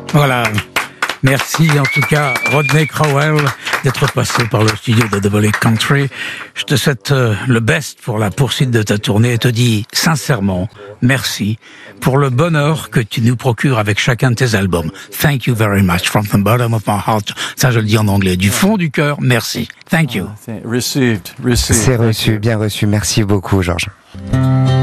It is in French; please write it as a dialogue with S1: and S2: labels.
S1: Voilà. Merci en tout cas Rodney Crowell d'être passé par le studio de Double A Country. Je te souhaite le best pour la poursuite de ta tournée et te dis sincèrement merci pour le bonheur que tu nous procures avec chacun de tes albums. Thank you very much from the bottom of my heart. Ça je le dis en anglais, du fond du cœur, merci. Thank you.
S2: Received.
S3: C'est reçu, bien reçu. Merci beaucoup, Georges.